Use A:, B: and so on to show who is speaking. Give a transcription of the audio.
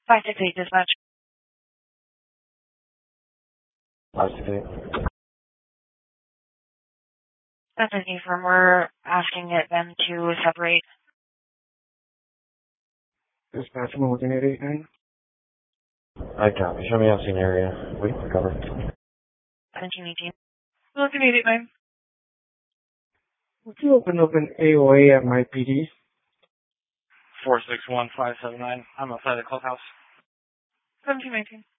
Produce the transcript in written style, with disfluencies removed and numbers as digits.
A: 568 dispatch.
B: 568.
A: That's a firm. We're asking them to separate.
C: Dispatch, I'm looking at 89.
B: I copy. Show me on scene area. We recover.
A: 1718. Looking at 89.
C: Would you open up an AOA at my PD?
D: 461579. I'm outside the clubhouse.
A: 1719.